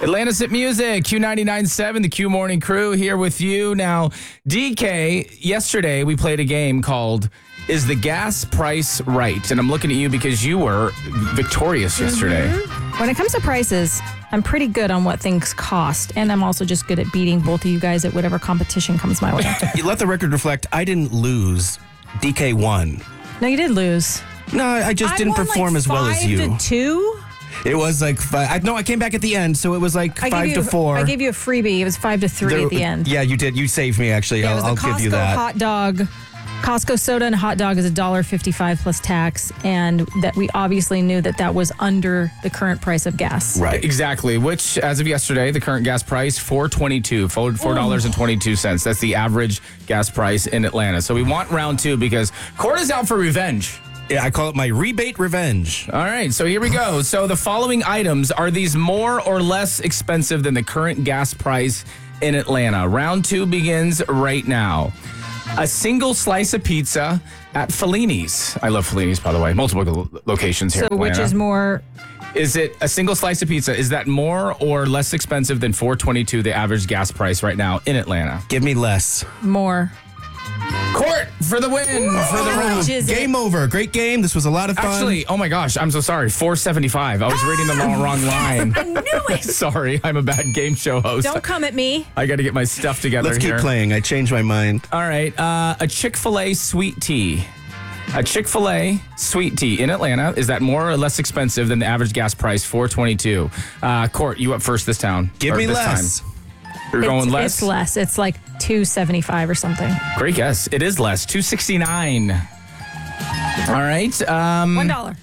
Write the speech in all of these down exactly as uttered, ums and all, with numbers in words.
Atlantis at Music, Q ninety-nine point seven, the Q Morning Crew here with you. Now, D K, yesterday we played a game called Is the Gas Price Right? And I'm looking at you because you were victorious yesterday. Mm-hmm. When it comes to prices, I'm pretty good on what things cost. And I'm also just good at beating both of you guys at whatever competition comes my way. You let the record reflect, I didn't lose. D K won. No, you did lose. No, I just I didn't won perform like as well as you. Five to two? It was like five. I, no, I came back at the end, so it was like I five gave to you, four. I gave you a freebie. It was five to three There- at the end. Yeah, you did. You saved me, actually. Yeah, it was I'll, I'll the Costco give you that. hot dog. Costco soda and hot dog is one dollar fifty-five plus tax, and that we obviously knew that that was under the current price of gas. Right. Exactly, which, as of yesterday, the current gas price, four twenty-two, four dollars and twenty-two cents. That's the average gas price in Atlanta. So we want round two because Court is out for revenge. Yeah, I call it my rebate revenge. All right, so here we go. So the following items, are these more or less expensive than the current gas price in Atlanta? Round two begins right now. A single slice of pizza at Fellini's. I love Fellini's, by the way. Multiple lo- locations here So in Atlanta. which is more, Is it a single slice of pizza? Is that more or less expensive than four twenty-two, the average gas price right now in Atlanta? Give me less. more. Court for the win for the round. Which is it? Game over. Great game. This was a lot of fun. Actually, oh my gosh, I'm so sorry. four seventy-five. I was reading the wrong, wrong line. I knew it. Sorry, I'm a bad game show host. Don't come at me. I got to get my stuff together Let's here. keep playing. I changed my mind. All right, uh, a Chick-fil-A sweet tea. A Chick-fil-A sweet tea in Atlanta, is that more or less expensive than the average gas price, four twenty-two? Uh, Court, you up first this town. Give or me this less. time. You're going it's, less? It's less. It's like two seventy-five or something. Great guess. It is less, two sixty-nine. All right. Um, One dollar.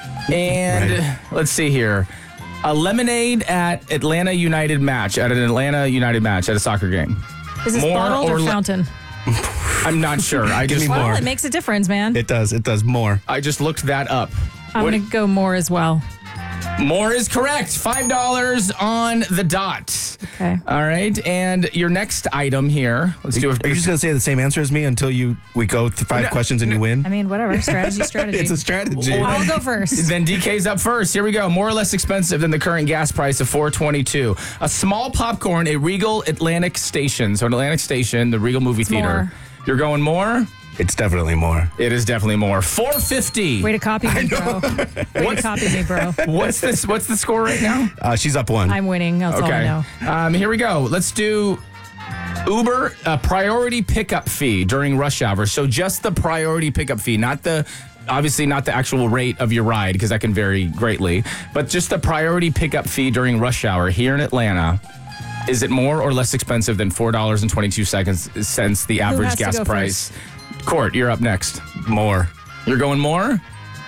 and Right. let's see here. A lemonade at Atlanta United match, at an Atlanta United match at a soccer game. Is this More bottled or, or le- fountain? I'm not sure. I Give just me Well, more. it makes a difference, man. It does. It does more. I just looked that up. I'm What- going to go more as well. More is correct. five dollars on the dot. Okay. All right. And your next item here. Let's do Are a you just going to say the same answer as me until you we go through five No, questions and you win? I mean, whatever. Strategy, strategy. It's a strategy. I'll go first. Then D K's up first. Here we go. More or less expensive than the current gas price of four twenty-two. A small popcorn at Regal Atlantic Station. So an Atlantic Station, the Regal movie theater. more. You're going more? It's definitely more. It is definitely more. four fifty. Way to copy me, bro. Way to copy me, bro. What's this? What's the score right now? Uh, she's up one. I'm winning. That's all I Okay. know. Um, here we go. Let's do Uber a priority pickup fee during rush hour. So just the priority pickup fee, not the obviously not the actual rate of your ride because that can vary greatly, but just the priority pickup fee during rush hour here in Atlanta. Is it more or less expensive than four dollars and twenty-two cents, cents the average has to gas go price? Court, you're up next. More. You're going more?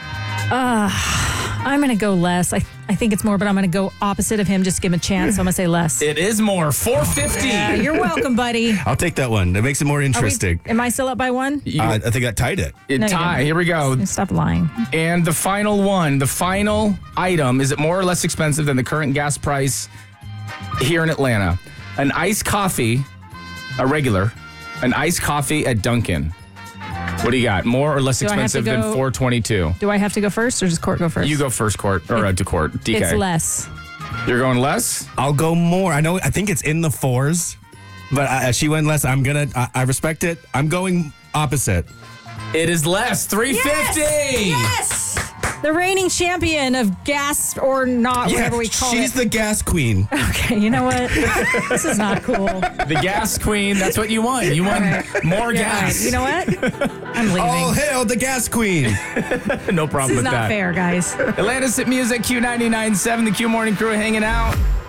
I'm going to go less. I, I think it's more, but I'm going to go opposite of him. Just give him a chance. So I'm going to say less. It is more. four fifty. Yeah, you're welcome, buddy. I'll take that one. That makes it more Are we- interesting. am I still up by one? You- Uh, I think I tied it. it No, you tie. didn't. Here we go. Stop lying. And the final one, the final item, is it more or less expensive than the current gas price here in Atlanta? An iced coffee, a regular, an iced coffee at Dunkin'. What do you got? More or less Do I have to expensive than go- four twenty-two? Do I have to go first or does Court go first? You go first, Court, or uh, to Court. D K. It's less. You're going less? I'll go more. I know. I think it's in the fours, but uh, she went less. I'm gonna. I, I respect it. I'm going opposite. It is less. three fifty. Yes! The reigning champion of gas or not, whatever we call she's it. the gas queen. Okay, you know what? This is not cool. The gas queen. That's what you won. You won right. more Yeah, gas. you know what? I'm leaving. All hail the gas queen. No problem this is with not that. fair, guys. Atlantis at Music, Q ninety-nine point seven, the Q Morning Crew hanging out.